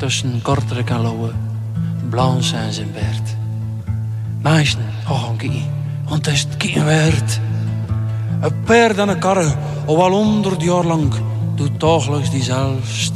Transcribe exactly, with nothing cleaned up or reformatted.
tussen Kortrijk en Lauwe, Blanche en zijn Bert. Meisje, ga gaan kijken, want het is het kijken waard. Een paard en een karre, al wel honderd jaar lang, doet dagelijks diezelfde